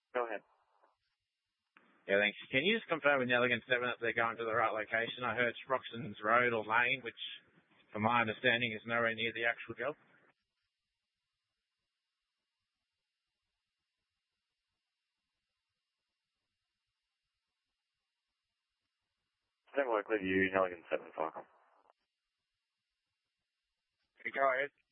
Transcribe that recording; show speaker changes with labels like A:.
A: Go ahead.
B: Yeah, thanks. Can you just confirm with Nelligan 7 that they're going to the right location? I heard Roxton's Road or Lane, which, from my understanding, is nowhere near the actual job.
A: Same likely to you, Nelligan 7 Falcon.
B: Go ahead.